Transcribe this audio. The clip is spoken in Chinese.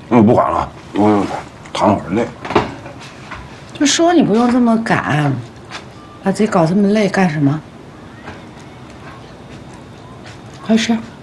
不管了，我躺会儿累。 就说你不用这么赶，把自己搞这么累干什么？快吃。